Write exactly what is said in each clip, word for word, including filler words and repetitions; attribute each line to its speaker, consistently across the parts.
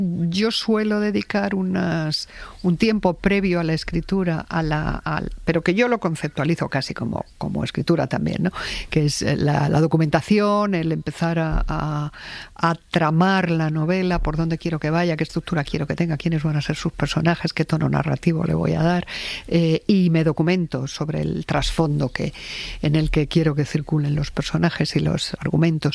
Speaker 1: Yo suelo dedicar unas, un tiempo previo a la escritura, a la, al, pero que yo lo conceptualizo casi como, como escritura también, ¿no? Que es la, la documentación, el empezar a, a, a tramar la novela, por dónde quiero que vaya, qué estructura quiero que tenga, quiénes van a ser sus personajes, qué tono narrativo le voy a dar, eh, y me documento sobre el trasfondo que, en el que quiero que circulen los personajes y los argumentos.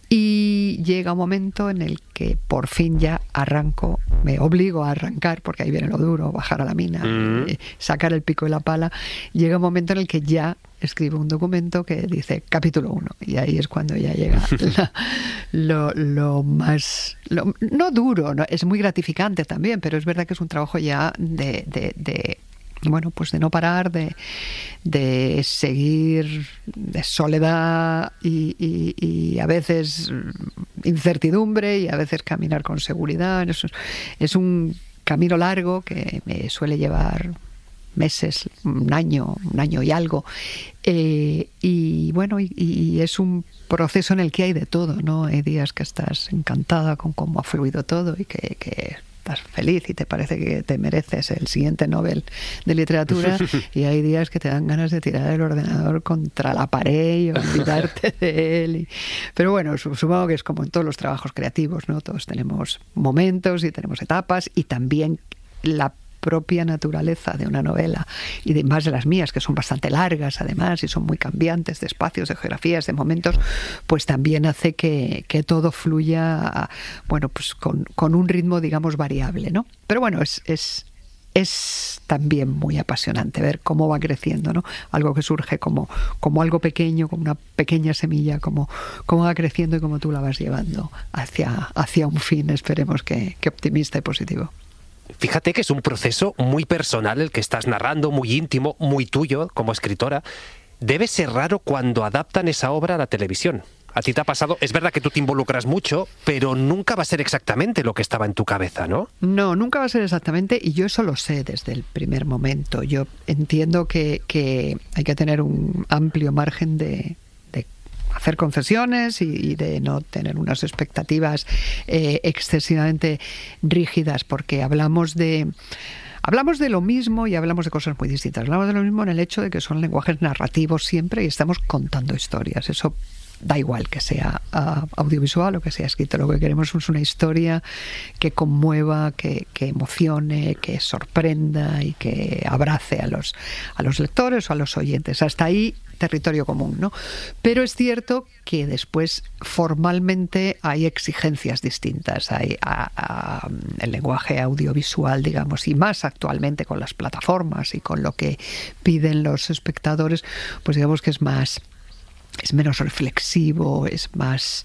Speaker 1: Y llega un momento en el que por fin ya arranco, me obligo a arrancar, porque ahí viene lo duro, bajar a la mina, mm. eh, sacar el pico y la pala. Llega un momento en el que ya escribo un documento que dice capítulo uno, y ahí es cuando ya llega la, lo, lo más, lo, no duro, no, es muy gratificante también, pero es verdad que es un trabajo ya de... de, de bueno, pues de no parar, de, de seguir, de soledad y, y, y a veces incertidumbre y a veces caminar con seguridad. Es, es un camino largo que me suele llevar meses, un año, un año y algo. Eh, y bueno, y, y es un proceso en el que hay de todo, ¿no? Hay días que estás encantada con cómo ha fluido todo y que... que estás feliz y te parece que te mereces el siguiente Nobel de literatura, y hay días que te dan ganas de tirar el ordenador contra la pared y olvidarte de él. Y... Pero bueno, supongo que es como en todos los trabajos creativos, ¿no? Todos tenemos momentos y tenemos etapas, y también la propia naturaleza de una novela, y de más de las mías, que son bastante largas además y son muy cambiantes de espacios, de geografías, de momentos, pues también hace que, que todo fluya, bueno, pues con, con un ritmo, digamos, variable, ¿no? Pero bueno, es, es, es también muy apasionante ver cómo va creciendo, ¿no? Algo que surge como, como algo pequeño, como una pequeña semilla, como, cómo va creciendo y cómo tú la vas llevando hacia, hacia un fin, esperemos que, que optimista y positivo.
Speaker 2: Fíjate que es un proceso muy personal el que estás narrando, muy íntimo, muy tuyo como escritora. Debe ser raro cuando adaptan esa obra a la televisión. A ti te ha pasado, es verdad que tú te involucras mucho, pero nunca va a ser exactamente lo que estaba en tu cabeza, ¿no?
Speaker 1: No, nunca va a ser exactamente, y yo eso lo sé desde el primer momento. Yo entiendo que, que hay que tener un amplio margen de... hacer concesiones y, y de no tener unas expectativas eh, excesivamente rígidas, porque hablamos de hablamos de lo mismo y hablamos de cosas muy distintas. Hablamos de lo mismo en el hecho de que son lenguajes narrativos siempre y estamos contando historias. Eso da igual que sea uh, audiovisual o que sea escrito. Lo que queremos es una historia que conmueva, que, que emocione, que sorprenda y que abrace a los, a los lectores o a los oyentes. Hasta ahí territorio común, ¿no? Pero es cierto que después formalmente hay exigencias distintas. Hay a, a, el lenguaje audiovisual, digamos, y más actualmente con las plataformas y con lo que piden los espectadores, pues digamos que es más, es menos reflexivo, es más...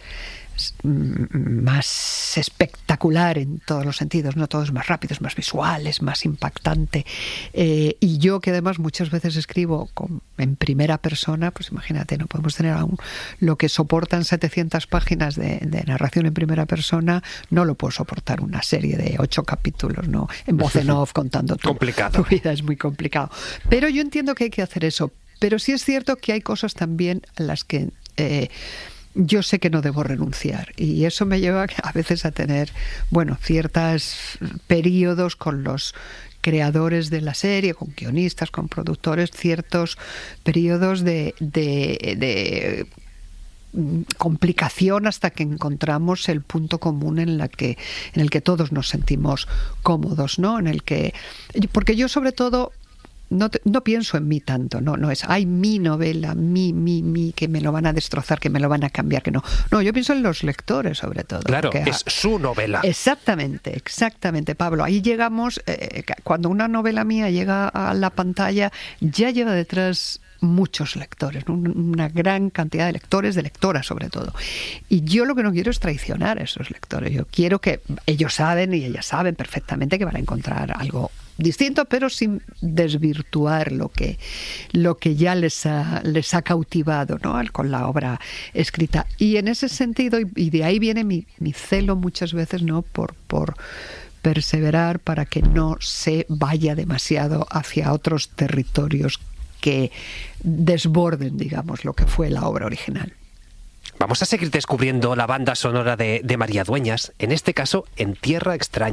Speaker 1: más espectacular en todos los sentidos, no todo es más rápido, es más visual, es más impactante, eh, y yo que además muchas veces escribo con, en primera persona, pues imagínate, no podemos tener aún lo que soportan setecientas páginas de, de narración en primera persona, no lo puedo soportar una serie de ocho capítulos, ¿no? En voz en off contando tu, tu vida, es muy complicado, pero yo entiendo que hay que hacer eso, pero sí es cierto que hay cosas también a las que eh, yo sé que no debo renunciar, y eso me lleva a veces a tener, bueno, ciertos periodos con los creadores de la serie, con guionistas, con productores, ciertos periodos de, de, de complicación hasta que encontramos el punto común en la que en el que todos nos sentimos cómodos, ¿no? En el que, porque yo sobre todo No, te, no pienso en mí tanto, no, no es, ay, mi novela, mi, mi, mi, que me lo van a destrozar, que me lo van a cambiar, que no. No, yo pienso en los lectores, sobre todo.
Speaker 2: Claro,
Speaker 1: porque,
Speaker 2: es su novela.
Speaker 1: Exactamente, exactamente, Pablo. Ahí llegamos, eh, cuando una novela mía llega a la pantalla, ya lleva detrás muchos lectores, ¿no? Una gran cantidad de lectores, de lectoras sobre todo. Y yo lo que no quiero es traicionar a esos lectores. Yo quiero que ellos saben y ellas saben perfectamente que van a encontrar algo distinto, pero sin desvirtuar lo que lo que ya les ha, les ha cautivado, ¿no? Con la obra escrita. Y en ese sentido, y, y de ahí viene mi, mi celo muchas veces, ¿no? Por, por perseverar para que no se vaya demasiado hacia otros territorios que desborden, digamos, lo que fue la obra original.
Speaker 2: Vamos a seguir descubriendo la banda sonora de, de María Dueñas, en este caso en Tierra Extraña.